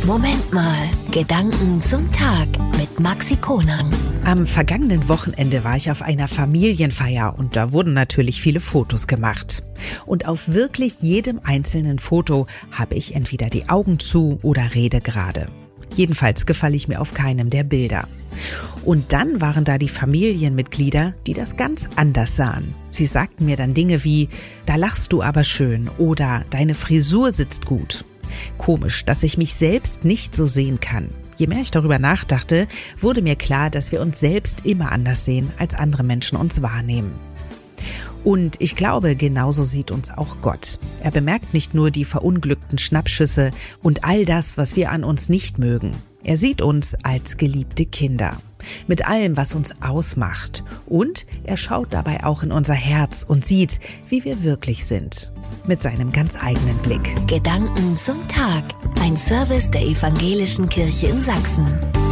Moment mal, Gedanken zum Tag mit Maxi Konang. Am vergangenen Wochenende war ich auf einer Familienfeier und da wurden natürlich viele Fotos gemacht. Und auf wirklich jedem einzelnen Foto habe ich entweder die Augen zu oder rede gerade. Jedenfalls gefalle ich mir auf keinem der Bilder. Und dann waren da die Familienmitglieder, die das ganz anders sahen. Sie sagten mir dann Dinge wie, da lachst du aber schön oder deine Frisur sitzt gut. Komisch, dass ich mich selbst nicht so sehen kann. Je mehr ich darüber nachdachte, wurde mir klar, dass wir uns selbst immer anders sehen, als andere Menschen uns wahrnehmen. Und ich glaube, genauso sieht uns auch Gott. Er bemerkt nicht nur die verunglückten Schnappschüsse und all das, was wir an uns nicht mögen. Er sieht uns als geliebte Kinder, mit allem, was uns ausmacht. Und er schaut dabei auch in unser Herz und sieht, wie wir wirklich sind, mit seinem ganz eigenen Blick. Gedanken zum Tag. Ein Service der Evangelischen Kirche in Sachsen.